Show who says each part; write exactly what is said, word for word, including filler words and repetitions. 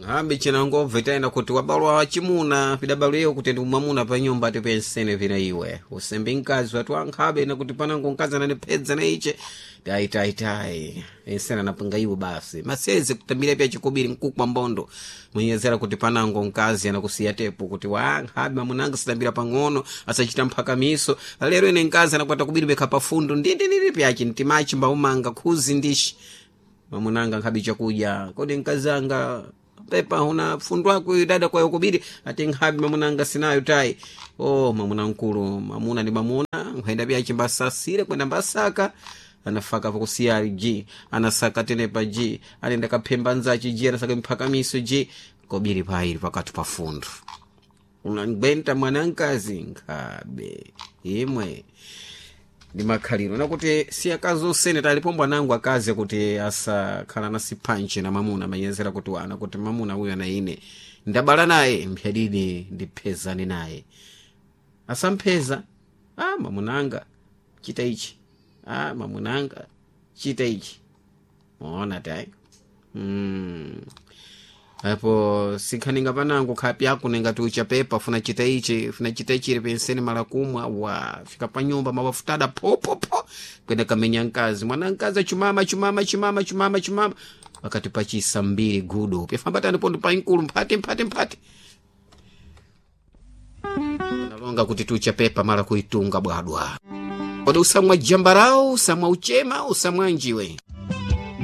Speaker 1: Hambe chinango vetaina kuti wabalwa wachimuna pidabalweyo kuti ndi mamuna pa nyumba tipensene vina iwe usembe nkazi watu ankhabe na kuti panango nkazi ananipedza na iche tai tai tai ensena napanga iwo basi maseze kutambira pya chikubiri nkukwa mbondo mwenyezera kuti panango nkazi anakusiya tepo kuti wa ankhabe mamunanga sidambira pang'ono asachita mpaka miso lero ine nkazi anakwata kubiri beka pafundo ndindi nili pyachi ntimachi mbaumanga khuzi ndishi mamunanga nkhabi chakuja kodi nkazanga pepa una fundwa ku dada kwa kubiri ati nkhabi mamunanga sinayo tai oh mamuna nkulu mamuna ni mamuna mhaenda bya chimbasasire kwenda mbasaka anafaka kusiya ji anasaka tenepa ji anenda kapemba nzachi ji anasaka mpaka miso ji kobiri pairi pakati pafundo unangwenta mwanankazi nkhabe imwe ndi makhaliro nakuti si akazo sene talipomba nangu akaze kuti asa khala nasi panche na mamuna mayezera kuti wana kuti mamuna huyo na ine ndabala naye mphedini ndipezani naye asampeza ah mamunanga chita ichi ah mamunanga chita ichi muona tai mm hapo sikhaninga panango khapi yako nenga tucha pepa funa chita ichi funa chita ichi penseni mara kumwa wa fika pa nyumba mabafutada popo po kwenda kamenya nkazi mwanankazi chumama chumama chumama chumama chumama wakati pachisa mbili gudo pefambata ndipo pa inkulu mpate mpate mpate nalonga kuti tucha pepa mara kuitunga bwadwa kodi usamwa jambarao usamwa uchema usamwa njiwe